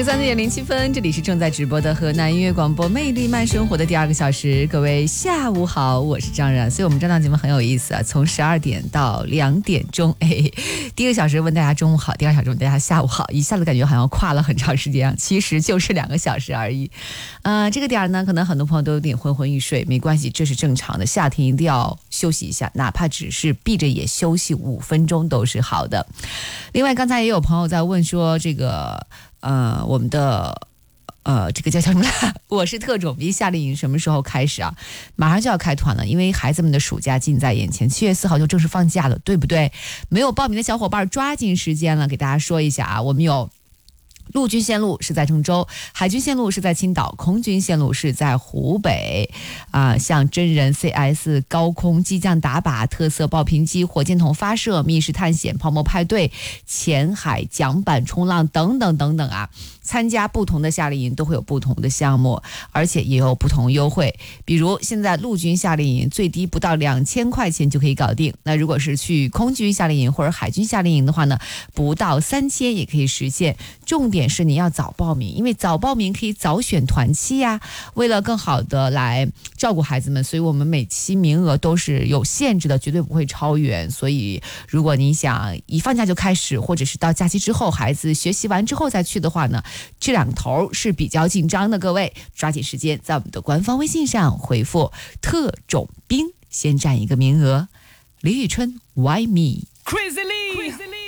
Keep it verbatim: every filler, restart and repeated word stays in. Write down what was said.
十三点零七分，这里是正在直播的河南音乐广播魅力慢生活的第二个小时，各位下午好，我是张然。所以我们这档节目很有意思啊，从十二点到两点钟，哎，第一个小时问大家中午好，第二个小时问大家下午好，一下子感觉好像跨了很长时间，其实就是两个小时而已。呃，这个点呢，可能很多朋友都有点昏昏欲睡，没关系，这是正常的。夏天一定要休息一下，哪怕只是闭着眼休息五分钟都是好的。另外，刚才也有朋友在问说，这个呃，我们的呃，这个叫什么来？我是特种兵夏令营什么时候开始啊？马上就要开团了，因为孩子们的暑假近在眼前，七月四号就正式放假了，对不对？没有报名的小伙伴抓紧时间了，给大家说一下啊，我们有陆军线路是在郑州，海军线路是在青岛，空军线路是在湖北啊、呃，像真人 C S 高空机降打靶、特色爆屏机、火箭筒发射、密室探险、泡沫派对、潜海桨板冲浪等等等等啊。参加不同的夏令营都会有不同的项目，而且也有不同优惠。比如现在陆军夏令营最低不到两千块钱就可以搞定，那如果是去空军夏令营或者海军夏令营的话呢，不到三千也可以实现。重点是你要早报名，因为早报名可以早选团期呀。为了更好的来照顾孩子们，所以我们每期名额都是有限制的，绝对不会超员。所以如果你想一放假就开始，或者是到假期之后孩子学习完之后再去的话呢，这两头是比较紧张的，各位抓紧时间在我们的官方微信上回复特种兵，先占一个名额。李宇春 Why Me Crazy Lee